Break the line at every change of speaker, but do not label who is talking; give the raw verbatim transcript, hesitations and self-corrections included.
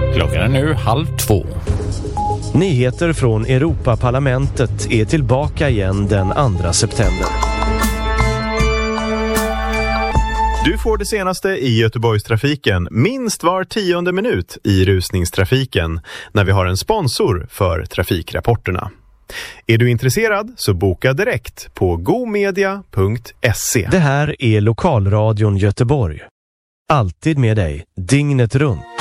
Klockan är nu halv två.
Nyheter från Europaparlamentet är tillbaka igen den andra september.
Du får det senaste i Göteborgstrafiken minst var tionde minut i rusningstrafiken när vi har en sponsor för trafikrapporterna. Är du intresserad så boka direkt på gomedia punkt se.
Det här är Lokalradion Göteborg. Alltid med dig, dygnet runt.